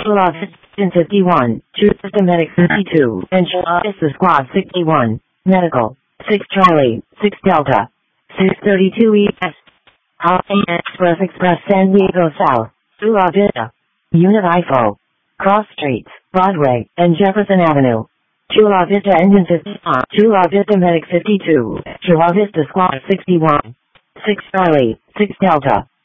Chula Vista 51, Chula Vista Medic 52, and Chula Vista Squad 61, Medical, 6 Charlie, 6 Delta, 632 ES, Holiday Express San Diego South, Chula Vista, Unit IFO, Cross Streets, Broadway, and Jefferson Avenue. Chula Vista Engine 51, Chula Vista Medic 52, Chula Vista Squad 61, 6 Charlie, 6 Delta.